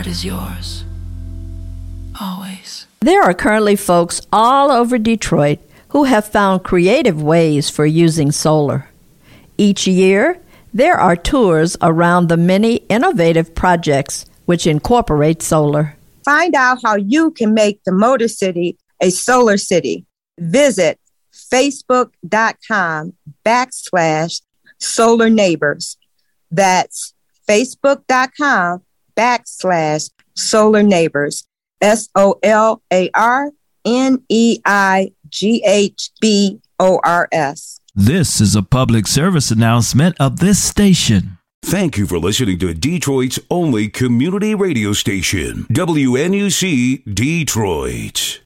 heart is yours. Always. There are currently folks all over Detroit who have found creative ways for using solar. Each year, there are tours around the many innovative projects which incorporate solar. Find out how you can make the Motor City a solar city. Visit facebook.com/solar neighbors. That's facebook.com/solar neighbors. SOLARNEIGHBORS. This is a public service announcement of this station. Thank you for listening to Detroit's only community radio station, WNUC Detroit.